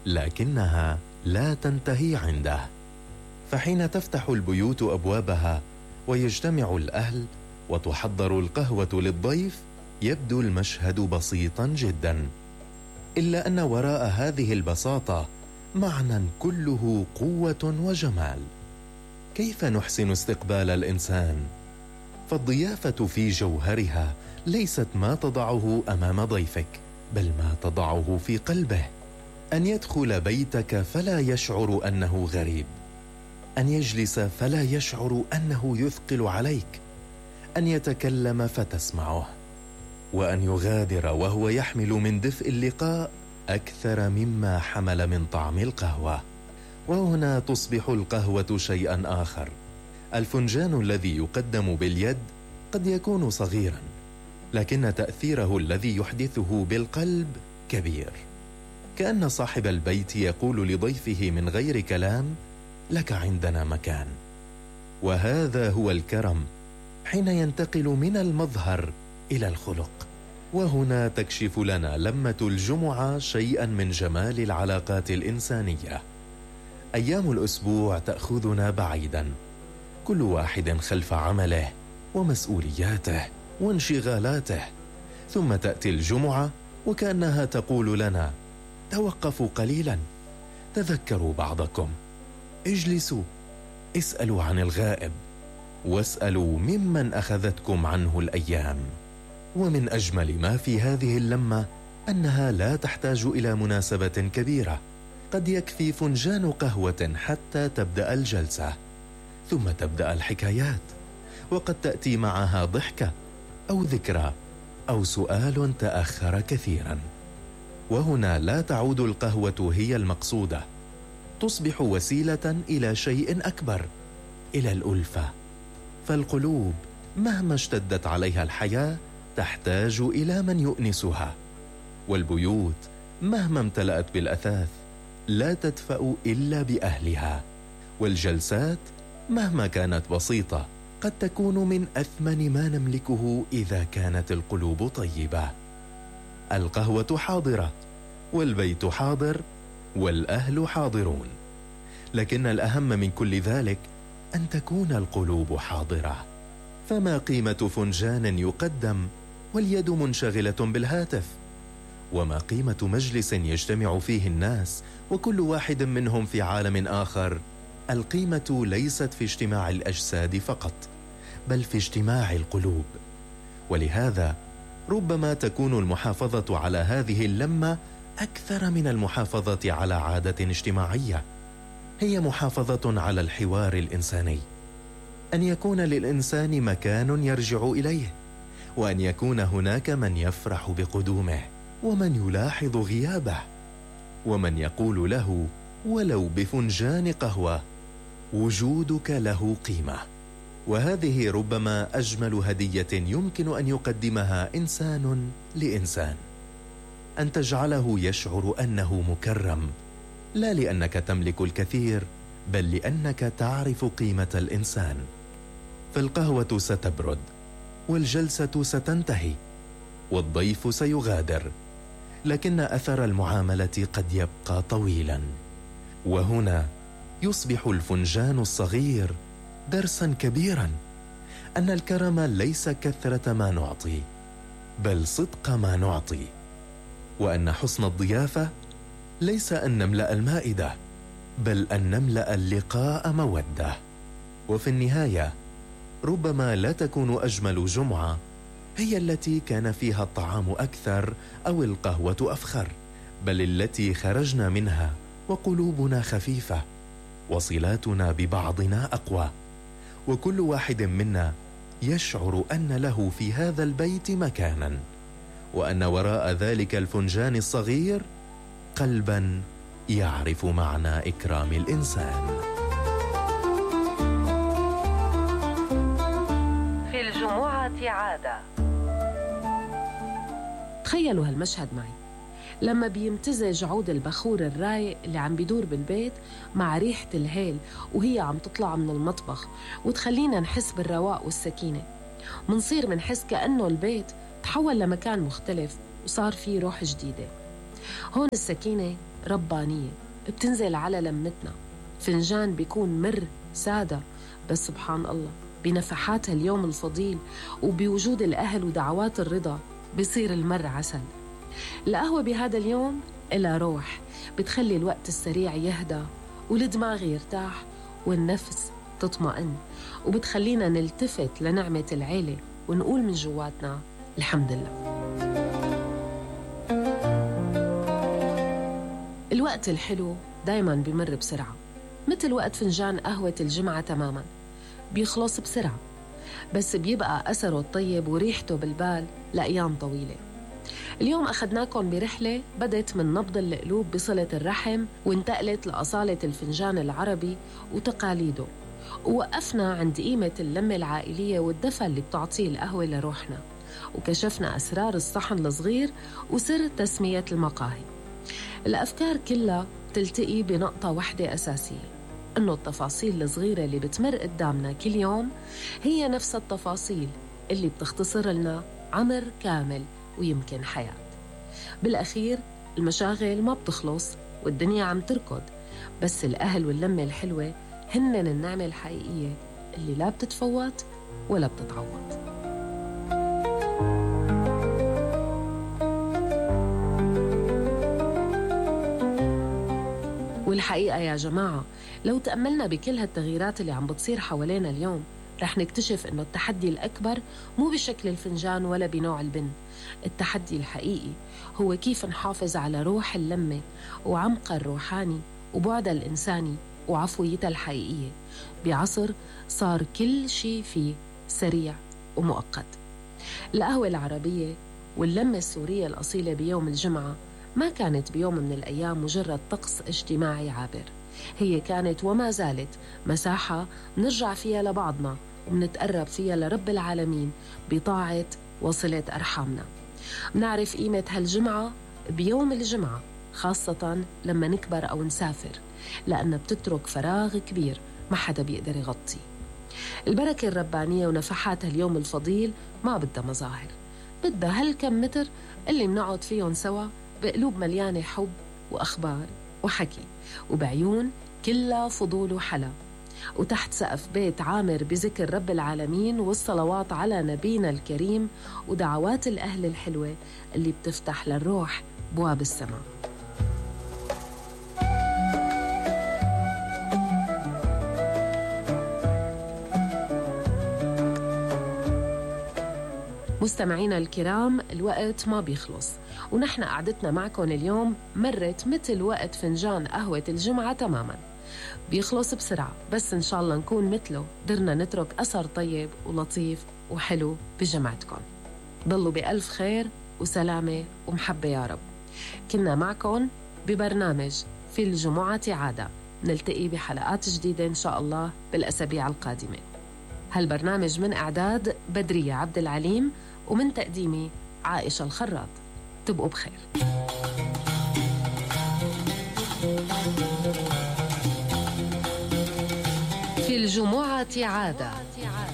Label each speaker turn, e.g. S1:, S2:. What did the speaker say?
S1: لكنها لا تنتهي عنده. فحين تفتح البيوت أبوابها ويجتمع الأهل وتحضر القهوة للضيف، يبدو المشهد بسيطا جدا، إلا أن وراء هذه البساطة معنى كله قوة وجمال. كيف نحسن استقبال الإنسان؟ فالضيافة في جوهرها ليست ما تضعه أمام ضيفك، بل ما تضعه في قلبه. أن يدخل بيتك فلا يشعر أنه غريب، أن يجلس فلا يشعر أنه يثقل عليك، أن يتكلم فتسمعه، وأن يغادر وهو يحمل من دفء اللقاء أكثر مما حمل من طعم القهوة. وهنا تصبح القهوة شيئا آخر. الفنجان الذي يقدم باليد قد يكون صغيرا، لكن تأثيره الذي يحدثه بالقلب كبير. كأن صاحب البيت يقول لضيفه من غير كلام: لك عندنا مكان. وهذا هو الكرم، حين ينتقل من المظهر إلى الخلق. وهنا تكشف لنا لمة الجمعة شيئا من جمال العلاقات الإنسانية. أيام الأسبوع تأخذنا بعيدا، كل واحد خلف عمله ومسؤولياته وانشغالاته، ثم تأتي الجمعة وكأنها تقول لنا: توقفوا قليلا، تذكروا بعضكم، اجلسوا، اسألوا عن الغائب، واسألوا ممن أخذتكم عنه الأيام. ومن أجمل ما في هذه اللمة أنها لا تحتاج إلى مناسبة كبيرة. قد يكفي فنجان قهوة حتى تبدأ الجلسة، ثم تبدأ الحكايات، وقد تأتي معها ضحكة أو ذكرى أو سؤال تأخر كثيرا. وهنا لا تعود القهوة هي المقصودة، تصبح وسيلة إلى شيء أكبر، إلى الألفة. فالقلوب مهما اشتدت عليها الحياة تحتاج إلى من يؤنسها، والبيوت مهما امتلأت بالأثاث لا تدفأ إلا بأهلها، والجلسات مهما كانت بسيطة قد تكون من أثمن ما نملكه إذا كانت القلوب طيبة. القهوة حاضرة، والبيت حاضر، والأهل حاضرون، لكن الأهم من كل ذلك أن تكون القلوب حاضرة. فما قيمة فنجان يقدم واليد منشغلة بالهاتف؟ وما قيمة مجلس يجتمع فيه الناس وكل واحد منهم في عالم آخر؟ القيمة ليست في اجتماع الأجساد فقط، بل في اجتماع القلوب. ولهذا ربما تكون المحافظة على هذه اللمة أكثر من المحافظة على عادة اجتماعية. هي محافظة على الحوار الإنساني، أن يكون للإنسان مكان يرجع إليه، وأن يكون هناك من يفرح بقدومه، ومن يلاحظ غيابه، ومن يقول له ولو بفنجان قهوة: وجودك له قيمة. وهذه ربما أجمل هدية يمكن أن يقدمها إنسان لإنسان، أن تجعله يشعر أنه مكرم، لا لأنك تملك الكثير، بل لأنك تعرف قيمة الإنسان. فالقهوة ستبرد، والجلسة ستنتهي، والضيف سيغادر، لكن أثر المعاملة قد يبقى طويلا. وهنا يصبح الفنجان الصغير درسا كبيرا، أن الكرم ليس كثرة ما نعطي، بل صدق ما نعطي، وأن حسن الضيافة ليس أن نملأ المائدة، بل أن نملأ اللقاء مودة. وفي النهاية ربما لا تكون أجمل جمعة هي التي كان فيها الطعام أكثر أو القهوة أفخر، بل التي خرجنا منها وقلوبنا خفيفة، وصلاتنا ببعضنا أقوى، وكل واحد منا يشعر أن له في هذا البيت مكانا، وأن وراء ذلك الفنجان الصغير قلبا يعرف معنى إكرام الإنسان.
S2: في الجمعة عادة.
S3: تخيلوا هالمشهد معي، لما بيمتزج عود البخور الرايق اللي عم بيدور بالبيت مع ريحة الهيل وهي عم تطلع من المطبخ، وتخلينا نحس بالرواق والسكينة، منصير منحس كأنه البيت تحول لمكان مختلف وصار فيه روح جديدة. هون السكينة ربانية بتنزل على لمتنا. فنجان بيكون مر سادة، بس سبحان الله بنفحات اليوم الفضيل وبوجود الأهل ودعوات الرضا بيصير المر عسل. القهوة بهذا اليوم إلها روح بتخلي الوقت السريع يهدى والدماغ يرتاح والنفس تطمئن، وبتخلينا نلتفت لنعمة العيلة ونقول من جواتنا الحمد لله. الوقت الحلو دايما بيمر بسرعة، مثل وقت فنجان قهوة الجمعة تماما، بيخلص بسرعة، بس بيبقى أثره الطيب وريحته بالبال لأيام طويلة. اليوم أخذناكم برحلة بدت من نبض القلوب بصلة الرحم وانتقلت لأصالة الفنجان العربي وتقاليده، ووقفنا عند قيمة اللمة العائلية والدفى اللي بتعطيه القهوة لروحنا، وكشفنا أسرار الصحن الصغير وسر تسمية المقاهي. الأفكار كلها تلتقي بنقطة واحدة أساسية، إنه التفاصيل الصغيرة اللي بتمر قدامنا كل يوم هي نفس التفاصيل اللي بتختصر لنا عمر كامل ويمكن حياة. بالأخير المشاغل ما بتخلص والدنيا عم تركض، بس الأهل واللمة الحلوة هن النعمة الحقيقية اللي لا بتتفوت ولا بتتعوض. والحقيقة يا جماعة لو تأملنا بكل هالتغييرات اللي عم بتصير حوالينا اليوم رح نكتشف إنه التحدي الأكبر مو بشكل الفنجان ولا بنوع البن. التحدي الحقيقي هو كيف نحافظ على روح اللمة وعمقها الروحاني وبعدها الإنساني وعفويتها الحقيقية بعصر صار كل شيء فيه سريع ومؤقت. القهوة العربية واللمة السورية الأصيلة بيوم الجمعة ما كانت بيوم من الأيام مجرد طقس اجتماعي عابر، هي كانت وما زالت مساحة نرجع فيها لبعضنا ومنتقرب فيها لرب العالمين بطاعة وصلة أرحامنا. منعرف قيمة هالجمعة بيوم الجمعة، خاصة لما نكبر أو نسافر، لأنها بتترك فراغ كبير ما حدا بيقدر يغطي. البركة الربانية ونفحات هاليوم الفضيل ما بدها مظاهر، بدها هالكم متر اللي منقعد فيهم سوا بقلوب مليانة حب وأخبار وحكي، وبعيون كلها فضول وحلا، وتحت سقف بيت عامر بذكر رب العالمين والصلوات على نبينا الكريم ودعوات الأهل الحلوة اللي بتفتح للروح بواب السماء. مستمعينا الكرام، الوقت ما بيخلص، ونحن قعدتنا معكم اليوم مرت مثل وقت فنجان قهوة الجمعة تماما، بيخلص بسرعة، بس إن شاء الله نكون مثله قدرنا نترك أثر طيب ولطيف وحلو بجمعتكم. ضلوا بألف خير وسلامة ومحبة يا رب. كنا معكم ببرنامج في الجمعة عادة، نلتقي بحلقات جديدة إن شاء الله بالأسابيع القادمة. هالبرنامج من إعداد بدرية عبد العليم ومن تقديمي عائشة الخراط. تبقوا بخير.
S2: في الجمعة عادة.